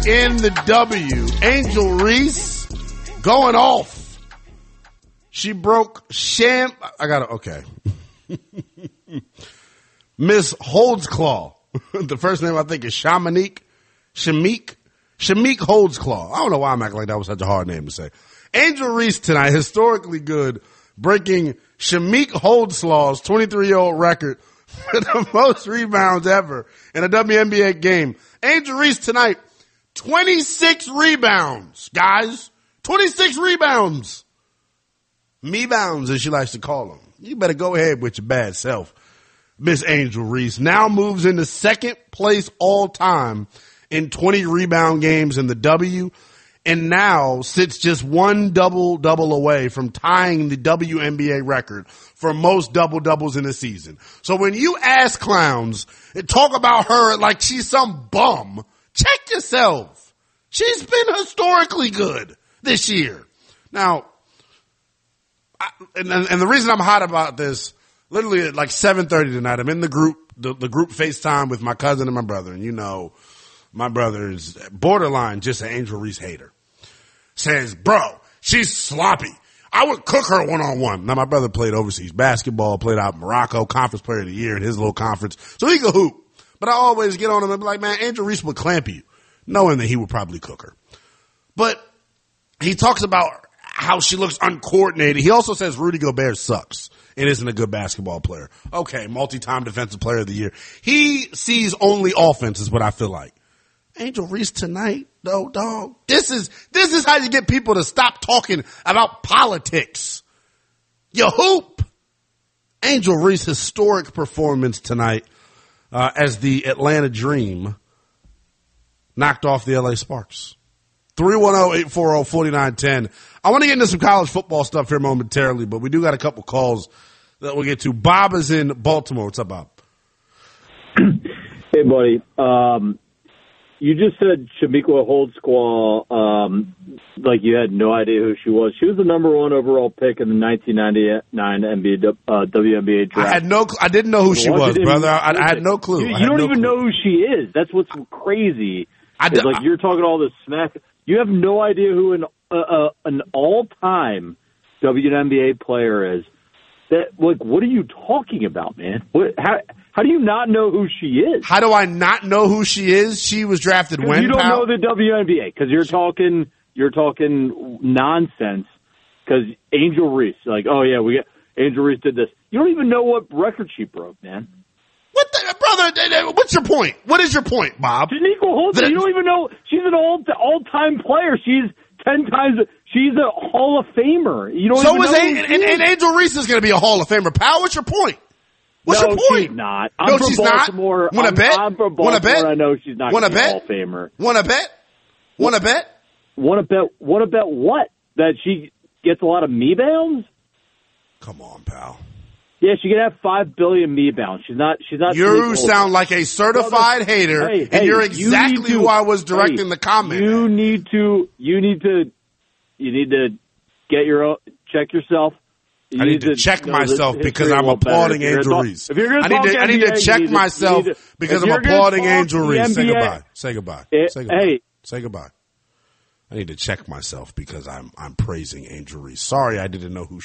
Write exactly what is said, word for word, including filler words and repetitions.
in the W. Angel Reese going off. She broke Sham. I got to, okay. Miss Holdsclaw. The first name I think is Shamanique. Shamik. Shamik Holdsclaw. I don't know why I'm acting like that was such a hard name to say. Angel Reese tonight, historically good, breaking Shamik Holdsclaw's twenty-three-year-old record for the most rebounds ever in a W N B A game. Angel Reese tonight, twenty-six rebounds, guys. twenty-six rebounds. Me-bounds, as she likes to call them. You better go ahead with your bad self. Miss Angel Reese now moves into second place all time in twenty rebound games in the W, and now sits just one double-double away from tying the W N B A record for most double-doubles in a season. So when you ask clowns and talk about her like she's some bum, check yourself. She's been historically good this year. Now, I, and, and the reason I'm hot about this, literally at like seven thirty tonight, I'm in the group, the, the group FaceTime with my cousin and my brother, and you know, my brother is borderline just an Angel Reese hater. Says, bro, she's sloppy. I would cook her one-on-one. Now, my brother played overseas basketball, played out in Morocco, conference player of the year in his little conference. So he could hoop. But I always get on him and be like, man, Angel Reese would clamp you, knowing that he would probably cook her. But he talks about how she looks uncoordinated. He also says Rudy Gobert sucks and isn't a good basketball player. Okay, multi-time defensive player of the year. He sees only offense is what I feel like. Angel Reese tonight, though, dog. This is, this is how you get people to stop talking about politics. You hoop. Angel Reese historic performance tonight, uh, as the Atlanta Dream knocked off the L A Sparks. three one zero, eight four zero, four nine one zero. I want to get into some college football stuff here momentarily, but we do got a couple calls that we'll get to. Bob is in Baltimore. What's up, Bob? Hey, buddy. Um, You just said Shamika Holdsclaw, um, like you had no idea who she was. She was the number one overall pick in the nineteen ninety-nine N B A, uh, W N B A draft. I had no, I didn't know who she was, brother. I, I had no clue. You, you I had don't no even clue. know who she is. That's what's crazy. I It's d- like you're talking all this smack. You have no idea who an uh, uh, an all-time W N B A player is. That, like, what are you talking about, man? What, how how do you not know who she is? How do I not know who she is? She was drafted when? You don't pal? know the W N B A because you're talking you're talking nonsense. Because Angel Reese, like, oh yeah, we got, Angel Reese did this. You don't even know what record she broke, man. What the, brother? What's your point? What is your point, Bob? Shaniqua Holdsclaw, you don't even know she's an all all time player. She's ten times. She's a Hall of Famer. You don't so even is know a, who she and, is. and Angel Reese is going to be a Hall of Famer, pal. What's your point? What's no, your point? she's not. I'm no, from she's Baltimore. not. Want to bet? I'm from Want to Baltimore. bet? I know she's not Want to gonna be a bet? Hall of Famer. Want to bet? Want to bet? Want to bet? Want to bet what? That she gets a lot of me bounds? Come on, pal. Yeah, she could have five billion me bounds. She's not. She's not. You sound like a certified hater, hey, and hey, you're you exactly need to- who I was directing hey, the comment. You at. need to. You need to. You need to get your own, check yourself. You I need to check know the myself history because a I'm little better. applauding If you're Angel gonna Reese. talk- If you're going I to need talk to, I need N B A, to check you need to- myself you need to- because if I'm you're gonna applauding talk Angel the Reese. Say N B A goodbye. Say goodbye. It- Say goodbye. hey. Say goodbye. I need to check myself because I'm I'm praising Angel Reese. Sorry, I didn't know who